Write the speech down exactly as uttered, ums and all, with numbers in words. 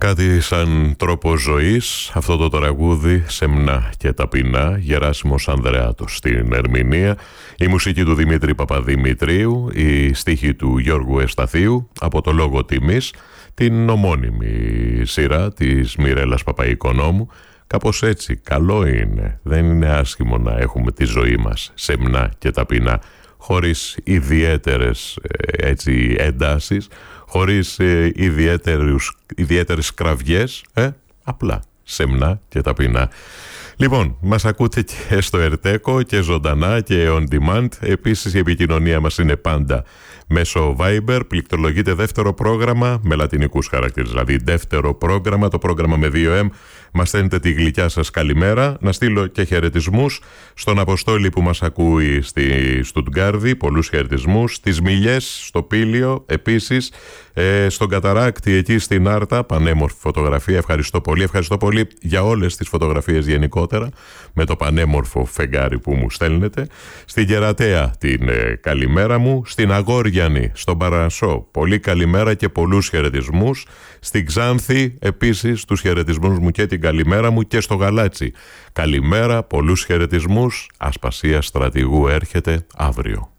κάτι σαν τρόπο ζωής, αυτό το τραγούδι «Σεμνά και ταπεινά», Γεράσιμος Ανδρεάτος στην ερμηνεία, η μουσική του Δημήτρη Παπαδημητρίου, η στίχη του Γιώργου Ευσταθίου, από το Λόγο Τιμής, την ομώνυμη σειρά της Μιρέλας Παπαϊκονόμου. Κάπως έτσι, καλό είναι, δεν είναι άσχημο να έχουμε τη ζωή μας σεμνά και ταπεινά, χωρίς ιδιαίτερες έτσι, εντάσεις, χωρίς ε, ιδιαίτερες κραυγές, ε, απλά σεμνά και ταπεινά. Λοιπόν, μας ακούτε και στο Ερτέκο και ζωντανά και on demand. Επίσης η επικοινωνία μας είναι πάντα μέσω Viber. Πληκτρολογείτε δεύτερο πρόγραμμα με λατινικούς χαρακτήρες, δηλαδή δεύτερο πρόγραμμα, το πρόγραμμα με δύο εμ. Μας στέλνετε τη γλυκιά σας καλημέρα. Να στείλω και χαιρετισμούς στον Αποστόλη που μας ακούει στη Στουτγκάρδη, πολλούς χαιρετισμούς, στις Μιλιές στο Πήλιο, επίσης ε, στον Καταράκτη εκεί στην Άρτα, πανέμορφη φωτογραφία, ευχαριστώ πολύ, ευχαριστώ πολύ για όλες τις φωτογραφίες γενικότερα, με το πανέμορφο φεγγάρι που μου στέλνετε, στην Γερατέα την ε, καλημέρα μου, στην Αγόριανη, στον Παρανσό, πολύ καλημέρα και πολλούς χαιρετισμούς, στην Ξάνθη επίσης τους χαιρετισμούς μου και την καλημέρα μου, και στο Γαλάτσι καλημέρα, πολλούς χαιρετισμούς. Ασπασία στρατηγού έρχεται αύριο.